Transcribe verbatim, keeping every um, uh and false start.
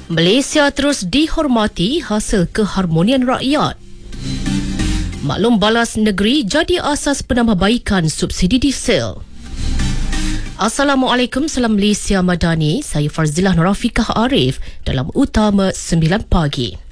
Malaysia terus dihormati hasil keharmonian rakyat. Maklum balas negeri jadi asas penambahbaikan subsidi diesel. Assalamualaikum, salam Malaysia Madani. Saya Farzilah Nurafiqah Arif dalam Utama sembilan pagi.